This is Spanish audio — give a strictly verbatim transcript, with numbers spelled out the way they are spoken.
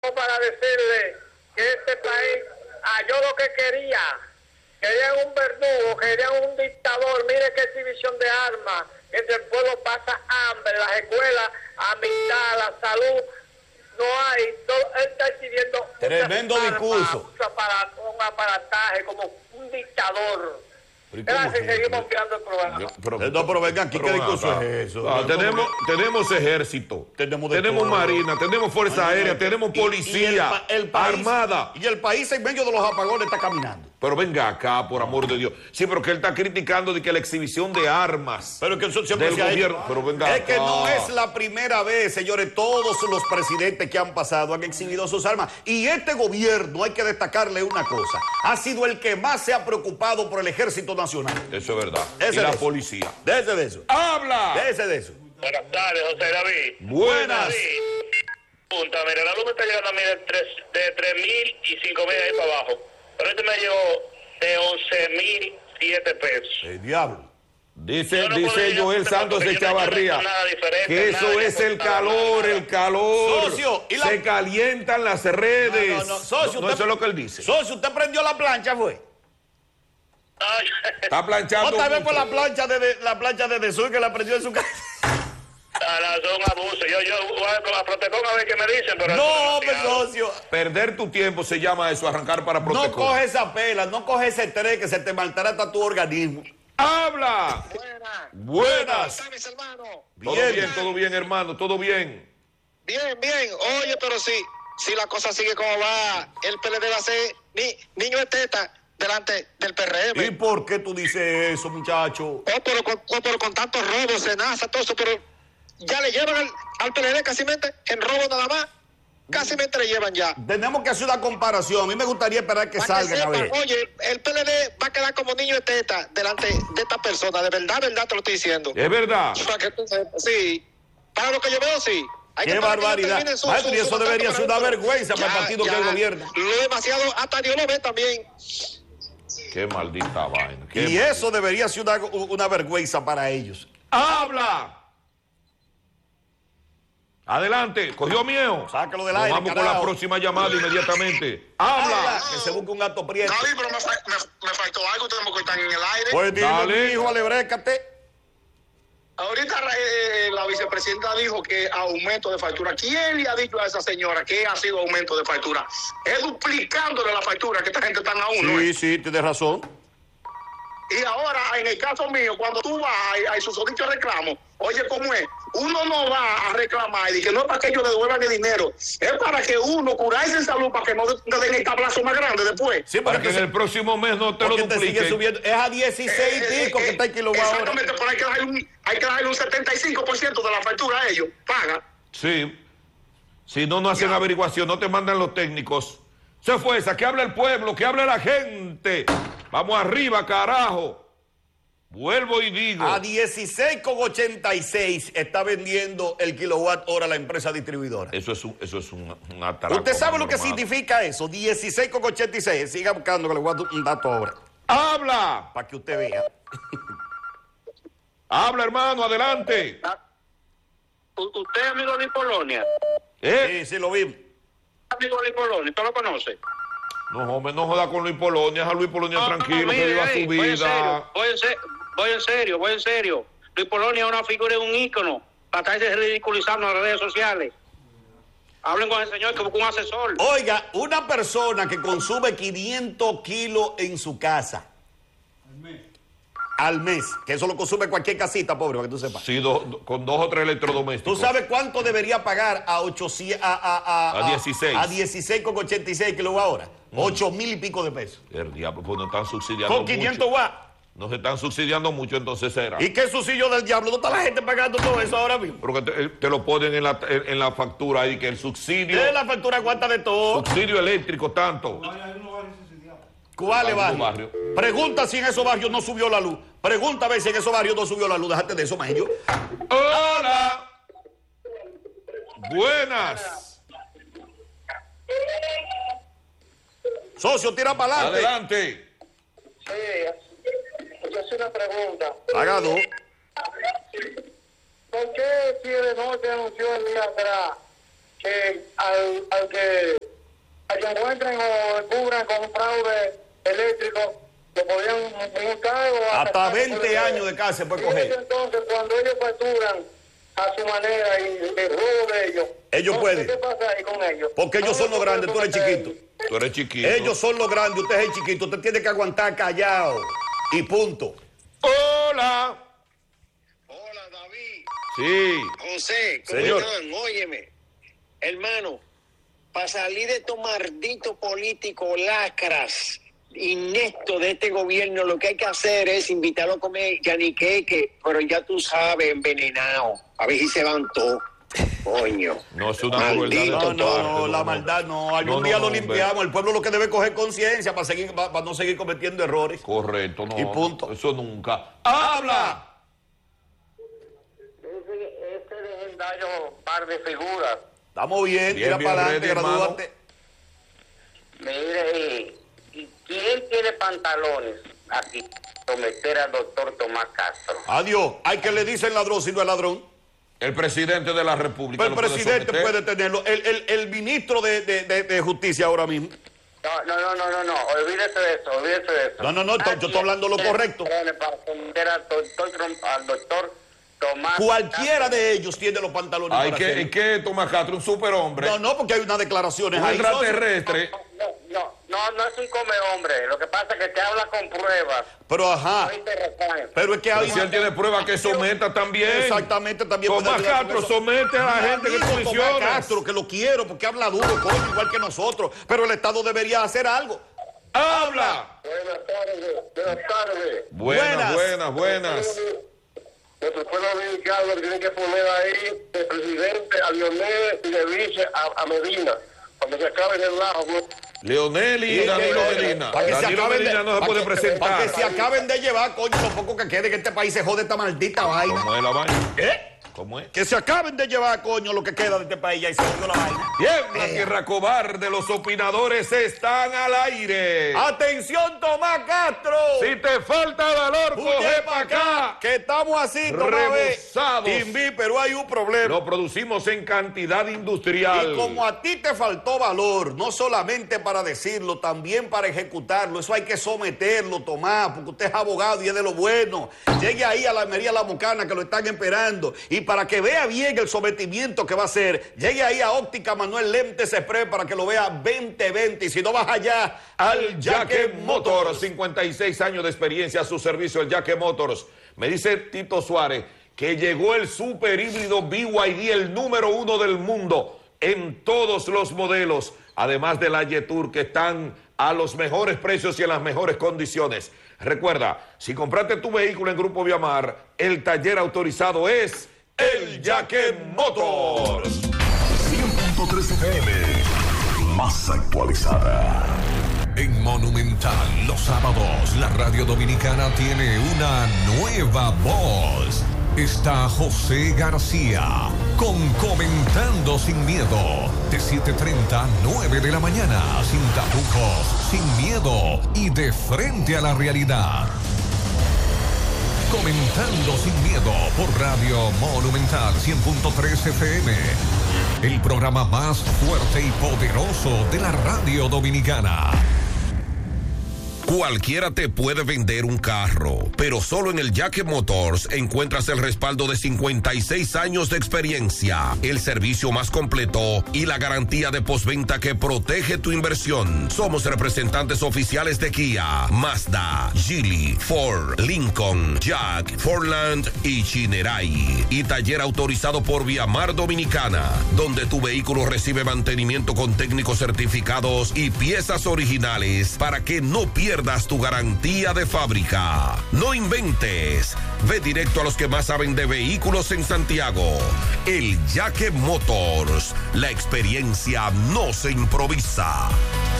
para decirle que este país halló lo que quería. Querían un verdugo, querían un dictador. Mire qué exhibición de armas. Entre el pueblo pasa hambre, las escuelas, amistad, la salud. No hay, todo, él está exhibiendo tremendo armas, discurso. mucho aparato, un aparataje como un dictador. Gracias, seguimos enviando el programa. Yo, pero, no, pero venga aquí, ¿qué discurso es eso? No, tenemos, tenemos ejército, tenemos, tenemos marina, tenemos fuerza Ay, aérea, no, tenemos policía, y, y el, el país, armada. Y el país en medio de los apagones está caminando. Pero venga acá, por amor de Dios. Sí, pero que él está criticando de que la exhibición de armas pero que eso siempre del se ha gobierno. hecho. Pero venga es acá. que no es la primera vez, señores. Todos los presidentes que han pasado han exhibido sus armas. Y este gobierno, hay que destacarle una cosa, ha sido el que más se ha preocupado por el Ejército Nacional. Eso es verdad. Ese y la de policía. Déjese de eso. ¡Habla! Déjese de eso. Buenas tardes, José David. Buenas. David, punta, mira, la luz me está llegando a mí de tres, de tres mil y cinco mil ahí para abajo. Pero este me llegó de once mil siete pesos. El diablo. Dice, no dice Joel Santos de Chavarría que eso es el calor, el calor. Socio, ¿y la... se calientan las redes. No, no, no. Socio, no, no, usted... eso es lo que él dice. Socio, usted prendió la plancha, fue. Ay, Está planchando. Otra vez por la plancha de, de la plancha de Desur que la prendió en su casa. son abusos. Yo, yo voy a Protecon a ver qué me dicen, pero no, hombre, socio. Perder tu tiempo se llama eso, arrancar para Protecon. No coge esa pela, no coge ese estrés que se te maltrata tu organismo. ¡Habla! Buenas. Buenas. ¿Cómo estás, hermano? Todo Bien. bien, todo bien, hermano, todo bien. Bien, bien. Oye, pero si, si la cosa sigue como va, el P L D va a ser ni, niño de teta delante del P R M. ¿Y por qué tú dices eso, muchacho? Oh, pero, con, oh, pero con tantos robos, cenaza, todo eso, pero ya le llevan al, al P L D casi mente, en robo nada más, casi mente le llevan ya. Tenemos que hacer una comparación. A mí me gustaría esperar que Para salgan que a sepan, ver. oye, el P L D va a quedar como niño de teta delante de esta persona, de verdad, verdad te lo estoy diciendo. Es verdad. Para que tú sepas, sí. Para lo que yo veo, sí. Hay ¡Qué que para que barbaridad! terminen su- Maestro, su- y eso su debería mandato ser una para- vergüenza para el Ya, partido ya. que gobierna. Lo demasiado, hasta Dios lo ve también. Qué maldita vaina. Qué Y maldita. eso debería ser una, una vergüenza para ellos. ¡Habla! Adelante, cogió miedo. Sácalo del Nos aire, vamos con carajo. la próxima llamada inmediatamente. ¡Habla! Que se busque un gato prieto. David, pero me, fa- me, me faltó algo, tenemos que estar en el aire. Pues dile, Dale. hijo, alebrécate. Ahorita eh, la vicepresidenta dijo que aumento de factura. ¿Quién le ha dicho a esa señora que ha sido aumento de factura? Es duplicándole la factura que esta gente están a uno. Sí, ¿eh? sí, tienes razón. Y ahora, en el caso mío, cuando tú vas a, a esos dichos reclamos, oye, ¿cómo es? Uno no va a reclamar y que no es para que ellos le devuelvan el dinero, es para que uno curarse en salud para que no te den el tablazo más grande después. Sí, Para que en se- el próximo mes no te lo porque te sigue dupliquen. subiendo. Es a dieciséis y pico que está el kilowatt hora. Exactamente, pero hay que darle un, hay que darle un setenta y cinco por ciento de la factura a ellos. Paga. Sí. Si no, no hacen Ya. averiguación, no te mandan los técnicos. Se fue esa, que hable el pueblo, que hable la gente. Vamos arriba, carajo. Vuelvo y digo. A dieciséis con ochenta y seis está vendiendo el kilowatt hora la empresa distribuidora. Eso es un, eso es un, un atraco. ¿Usted sabe lo que hermano. significa eso? dieciséis con ochenta y seis. Siga buscando que le voy a dar un dato ahora. ¡Habla! Para que usted vea. ¡Habla, hermano! ¡Adelante! ¿Usted es amigo de Polonia? ¿Eh? Sí, sí, lo vimos. Amigo de Polonia, ¿usted lo conoce? No, hombre, no joda con Luis Polonia. A Luis Polonia No, tranquilo, no, que mire, viva ey, su voy en serio, vida. voy en, se- voy en serio, voy en serio. Luis Polonia es una figura, es un ícono para estarse ridiculizando en las redes sociales. Hablen con el señor que busca un asesor. Oiga, una persona que consume quinientos kilos en su casa. Al mes. Que eso lo consume cualquier casita, pobre, para que tú sepas. Sí, do- do- con dos o tres electrodomésticos. ¿Tú sabes cuánto debería pagar a ochocientos, a, a, a, A dieciséis. A dieciséis con ochenta y seis kilos ahora? ocho mil y pico de pesos. El diablo, pues no están subsidiando Con quinientos mucho. watts. No se están subsidiando mucho, entonces será. ¿Y qué suicidio del diablo? ¿No está la gente pagando todo eso ahora mismo? Porque te, te lo ponen en la, en, en la factura ahí, que el subsidio, ¿Qué la factura cuánta de todo? subsidio eléctrico, tanto. ¿Cuáles Algunos barrios? barrios. Pregunta si en esos barrios no subió la luz. Pregunta a ver si en esos barrios no subió la luz. Déjate de eso, maestro. ¡Hola! Buenas. Socio, tira para adelante. Adelante. Sí, yo hacer una pregunta. Haga dos. ¿Por qué si de noche anunció el día atrás que al, al que al que encuentren o cubran con fraude eléctrico, lo podían multar o hasta veinte años de cárcel puede coger. Entonces, cuando ellos facturan a su manera y el robo de ellos, ellos pueden. ¿Qué pasa ahí con ellos? Porque ellos son los grandes, tú eres chiquito. Tú eres chiquito. Ellos son los grandes, usted es el chiquito, usted tiene que aguantar callado y punto. Hola. Hola, David. Sí. José, ¿cómo Señor. están? Óyeme, hermano, para salir de estos malditos políticos lacras, ineptos de este gobierno, lo que hay que hacer es invitarlo a comer yaniqueque, pero ya tú sabes, envenenado. A ver si se van todos. Coño. No es una Maldito. crueldad. No, no, no, la maldad no. Algún No, no, día no, lo limpiamos. El pueblo lo que debe coger conciencia para seguir, para, para no seguir cometiendo errores. Correcto, no. Y punto. Eso nunca. ¡Habla! Ese, ese legendario par de figuras. Estamos bien, Bien, tira bien, para adelante, ready, hermano. gradúate. Mire, ¿y quién tiene pantalones aquí? Someter al doctor Tomás Castro. Adiós. Hay que le dicen ladrón si no es ladrón. El presidente de la República. Pero el lo puede presidente someter. puede tenerlo. El, el, el ministro de, de, de, de Justicia ahora mismo. No, no, no, no, no, no, olvídese de eso, olvídese de eso. No, no, no, yo estoy hablando lo correcto. Para someter al doctor, al doctor Tomás Cualquiera Castro. de ellos tiene los pantalones Hay para que, hacerlo. hay que Tomás Castro, un superhombre. No, no, porque hay unas declaraciones Un ahí. extraterrestre. No, no, no, no es un come hombre. Lo que pasa es que te habla con pruebas. Pero ajá. Muy interesante. Pero es que Pero hay. si él tiene pruebas que someta también. Exactamente, también. puede Tomás ayudar con Castro eso. somete a la gente que Amigo, funciona. Tomás Castro, que lo quiero porque habla duro, coño, igual que nosotros. Pero el Estado debería hacer algo. ¡Habla! Buenas tardes, buenas tardes. Buenas, buenas, buenas. Nuestro pueblo dominicano tiene que poner ahí de presidente a Lionel y de vice a, a Medina. Cuando se acabe el lajo, ¿no? Leonel y Y Danilo que- Medina. para que se Danilo acaben de- Medina no se para puede que- presentar. Para que se acaben de llevar, coño, lo poco que quede, que este país se jode esta maldita vaina. ¿Cómo es la vaina? ¿Eh? ¿Cómo es? Que se acaben de llevar, coño, lo que queda de este país, ya y se jodió la vaina. Bien, la Eh. tierra cobarde, los opinadores están al aire. ¡Atención, Tomás Castro! Si te falta valor, Huye coge para para acá. que estamos así, Tomás. Rebosados. Timbi, pero hay un problema. Lo producimos en cantidad industrial. Y como a ti te faltó valor, no solamente para decirlo, también para ejecutarlo, eso hay que someterlo, Tomás, porque usted es abogado y es de lo bueno. Llegue ahí a la Almería La Mocana, que lo están esperando, y para que vea bien el sometimiento que va a hacer, llegue ahí a Óptica Manuel Lentes Express para que lo vea veinte veinte, y si no vas allá Al Yaque Motors, cincuenta y seis años de experiencia a su servicio, el Yaque Motors. Me dice Tito Suárez que llegó el super híbrido B Y D, el número uno del mundo en todos los modelos, además de la Yetur, que están a los mejores precios y en las mejores condiciones. Recuerda, si compraste tu vehículo en Grupo Viamar, el taller autorizado es el Yaque Motors. cien punto tres F M, más actualizada. En Monumental, los sábados, la radio dominicana tiene una nueva voz. Está José García, con Comentando Sin Miedo, de siete treinta a nueve de la mañana, sin tapujos, sin miedo y de frente a la realidad. Comentando Sin Miedo por Radio Monumental cien punto tres F M. El programa más fuerte y poderoso de la radio dominicana. Cualquiera te puede vender un carro, pero solo en el Yaque Motors encuentras el respaldo de cincuenta y seis años de experiencia, el servicio más completo y la garantía de postventa que protege tu inversión. Somos representantes oficiales de Kia, Mazda, Geely, Ford, Lincoln, Jack, Fordland y Chinerai. Y taller autorizado por Viamar Dominicana, donde tu vehículo recibe mantenimiento con técnicos certificados y piezas originales para que no pierdas tu garantía de fábrica. No inventes. Ve directo a los que más saben de vehículos en Santiago. El Yaque Motors. La experiencia no se improvisa.